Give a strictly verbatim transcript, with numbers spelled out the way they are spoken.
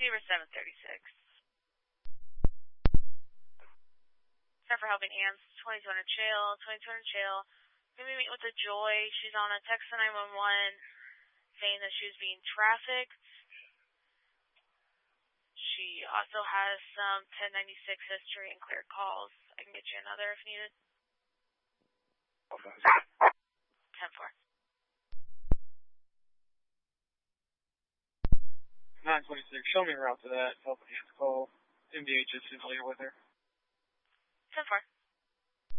Beaver seven thirty-six. Time for helping Ann's twenty-two hundred Trail, twenty-two hundred Trail. Maybe meet with the Joy. She's on a text to nine one one saying that she was being trafficked. She also has some ten ninety-six history and cleared calls. I can get you another if needed. Okay. ten four. nine twenty-six, show me a route to that. Helping Ann's call. M D H is familiar with her. ten four.